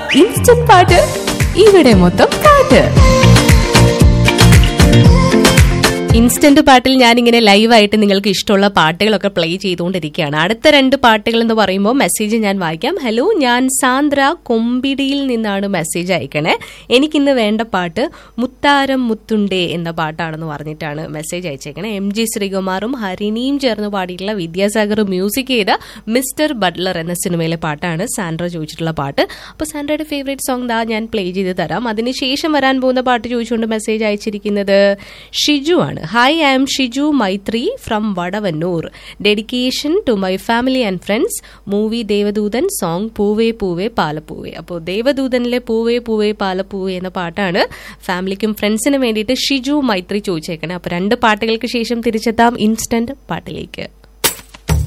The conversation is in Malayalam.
ഇൻസ്റ്റന്റ് പാട്ട് ഇവിടെ മൊത്തം പാട്ട്. ഇൻസ്റ്റന്റ് പാട്ടിൽ ഞാനിങ്ങനെ ലൈവായിട്ട് നിങ്ങൾക്ക് ഇഷ്ടമുള്ള പാട്ടുകളൊക്കെ പ്ലേ ചെയ്തുകൊണ്ടിരിക്കുകയാണ്. അടുത്ത 2 പാട്ടുകൾ എന്ന് പറയുമ്പോൾ മെസ്സേജ് ഞാൻ വായിക്കാം. ഹലോ, ഞാൻ സാന്ദ്ര കൊമ്പിടിയിൽ നിന്നാണ് മെസ്സേജ് അയക്കണേ. എനിക്കിന്ന് വേണ്ട പാട്ട് മുത്താരം മുത്തുണ്ടേ എന്ന പാട്ടാണെന്ന് പറഞ്ഞിട്ടാണ് മെസ്സേജ് അയച്ചേക്കണേ. MG ശ്രീകുമാറും ഹരിണിയും ചേർന്ന് പാടിയിട്ടുള്ള വിദ്യാസാഗർ മ്യൂസിക് ചെയ്ത മിസ്റ്റർ ബട്ട്ലർ എന്ന സിനിമയിലെ പാട്ടാണ് സാൻഡ്ര ചോദിച്ചിട്ടുള്ള പാട്ട്. അപ്പോൾ സാൻഡ്രയുടെ ഫേവറേറ്റ് സോങ് ദാ ഞാൻ പ്ലേ ചെയ്ത് തരാം. അതിനുശേഷം വരാൻ പോകുന്ന പാട്ട് ചോദിച്ചുകൊണ്ട് മെസ്സേജ് അയച്ചിരിക്കുന്നത് ഷിജു ആണ്. Hi, I am Shiju Maitri from Vadavannur. Dedication to my family and friends. Movie Devadudan song Poove Poove Palappoove. അപ്പോൾ ദേവദൂതനിലെ പൂവേ പൂവേ പാലപ്പൂവേ എന്ന പാട്ടാണ് ഫാമിലിക്കും ഫ്രണ്ട്സിനും വേണ്ടിയിട്ട് ഷിജു മൈത്രി ചോദിച്ചേക്കണേ. അപ്പോൾ 2 പാട്ടുകൾക്ക് ശേഷം തിരിച്ചെത്താം ഇൻസ്റ്റന്റ് പാട്ടിലേക്ക്.